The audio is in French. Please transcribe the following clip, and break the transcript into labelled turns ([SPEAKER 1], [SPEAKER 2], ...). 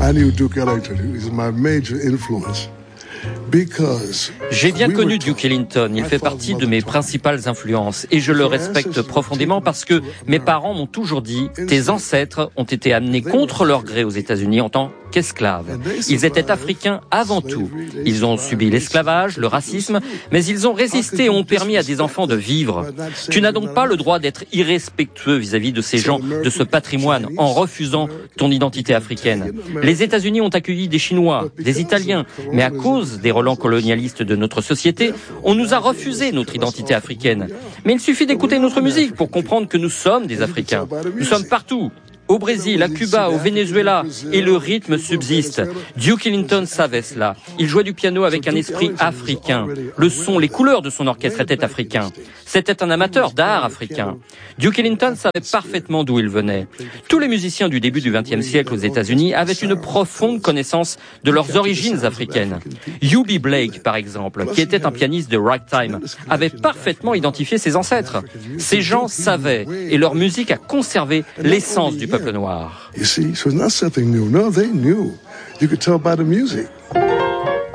[SPEAKER 1] I knew Duke Ellington. He was my major influence.
[SPEAKER 2] J'ai bien connu Duke Ellington, il fait partie de mes principales influences et je le respecte profondément parce que mes parents m'ont toujours dit « Tes ancêtres ont été amenés contre leur gré aux États-Unis en tant qu'esclaves. Ils étaient africains avant tout. Ils ont subi l'esclavage, le racisme, mais ils ont résisté et ont permis à des enfants de vivre. Tu n'as donc pas le droit d'être irrespectueux vis-à-vis de ces gens, de ce patrimoine, en refusant ton identité africaine. Les États-Unis ont accueilli des Chinois, des Italiens, mais à cause des relents colonialistes de notre société, on nous a refusé notre identité africaine. Mais il suffit d'écouter notre musique pour comprendre que nous sommes des Africains. Nous sommes partout. Au Brésil, à Cuba, au Venezuela, et le rythme subsiste. Duke Ellington savait cela. Il jouait du piano avec un esprit africain. Le son, les couleurs de son orchestre étaient africains. C'était un amateur d'art africain. Duke Ellington savait parfaitement d'où il venait. Tous les musiciens du début du XXe siècle aux États-Unis avaient une profonde connaissance de leurs origines africaines. U.B. Blake, par exemple, qui était un pianiste de ragtime, avait parfaitement identifié ses ancêtres. Ces gens savaient, et leur musique a conservé l'essence du peuple noir.
[SPEAKER 1] You see, so it's not something new. No, they knew. You could tell by the music.